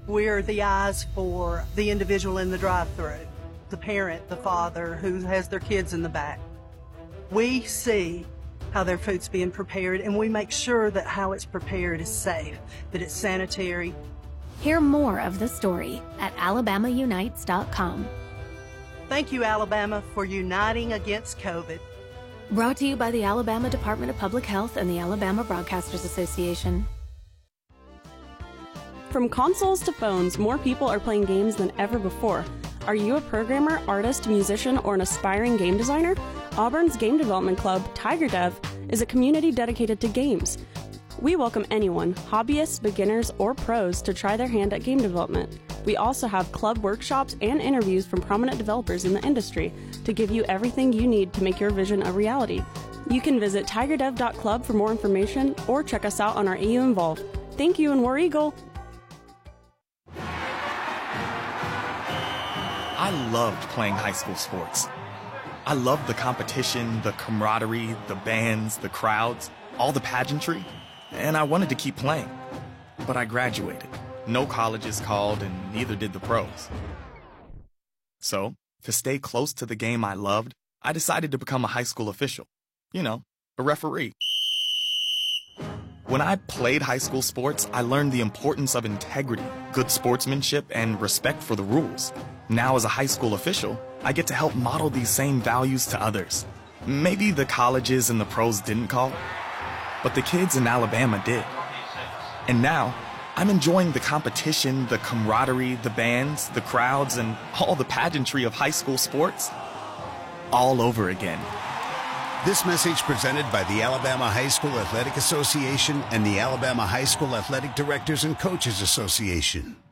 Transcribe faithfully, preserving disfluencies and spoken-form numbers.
We're the eyes for the individual in the drive-thru, the parent, the father who has their kids in the back. We see how their food's being prepared, and we make sure that how it's prepared is safe, that it's sanitary. Hear more of the story at alabama unites dot com. Thank you, Alabama, for uniting against COVID. Brought to you by the Alabama Department of Public Health and the Alabama Broadcasters Association. From consoles to phones, more people are playing games than ever before. Are you a programmer, artist, musician, or an aspiring game designer? Auburn's Game Development Club, Tiger Dev, is a community dedicated to games. We welcome anyone, hobbyists, beginners, or pros, to try their hand at game development. We also have club workshops and interviews from prominent developers in the industry to give you everything you need to make your vision a reality. You can visit tiger dev dot club for more information or check us out on our A U Involve. Thank you, and War Eagle! I loved playing high school sports. I loved the competition, the camaraderie, the bands, the crowds, all the pageantry, and I wanted to keep playing. But I graduated. No colleges called, and neither did the pros. So, to stay close to the game I loved, I decided to become a high school official. You know, a referee. When I played high school sports, I learned the importance of integrity, good sportsmanship, and respect for the rules. Now, as a high school official, I get to help model these same values to others. Maybe the colleges and the pros didn't call, but the kids in Alabama did. And now, I'm enjoying the competition, the camaraderie, the bands, the crowds, and all the pageantry of high school sports all over again. This message presented by the Alabama High School Athletic Association and the Alabama High School Athletic Directors and Coaches Association.